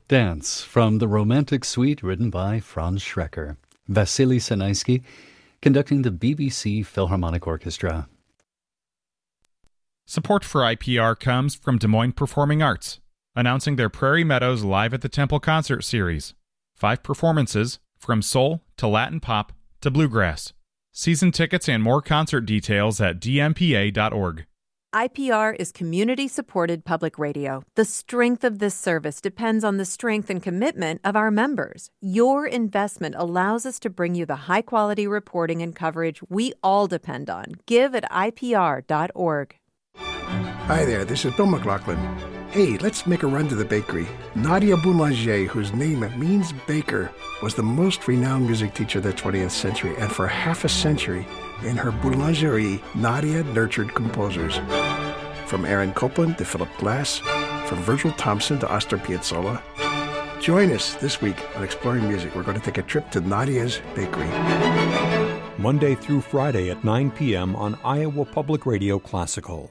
Dance from the Romantic Suite written by Franz Schrecker. Vasily Sanaisky conducting the BBC Philharmonic Orchestra. Support for IPR comes from Des Moines Performing Arts, announcing their Prairie Meadows Live at the Temple concert series. 5 performances, from soul to Latin pop to bluegrass. Season tickets and more concert details at dmpa.org. IPR is community-supported public radio. The strength of this service depends on the strength and commitment of our members. Your investment allows us to bring you the high-quality reporting and coverage we all depend on. Give at IPR.org. Hi there, this is Bill McLaughlin. Hey, let's make a run to the bakery. Nadia Boulanger, whose name means baker, was the most renowned music teacher of the 20th century, and for half a century, in her boulangerie, Nadia nurtured composers. From Aaron Copland to Philip Glass, from Virgil Thompson to Astor Piazzolla. Join us this week on Exploring Music. We're going to take a trip to Nadia's Bakery. Monday through Friday at 9 p.m. on Iowa Public Radio Classical.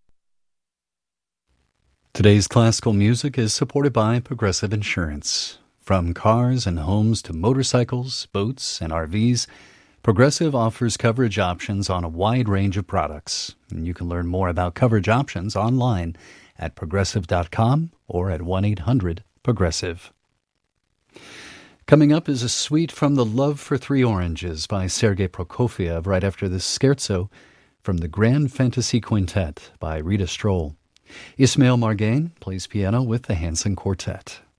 Today's classical music is supported by Progressive Insurance. From cars and homes to motorcycles, boats, and RVs, Progressive offers coverage options on a wide range of products. And you can learn more about coverage options online at progressive.com or at 1-800-PROGRESSIVE. Coming up is a suite from The Love for Three Oranges by Sergei Prokofiev right after the scherzo from the Grand Fantasy Quintet by Rita Stroll. Ismail Margain plays piano with the Hanson Quartet.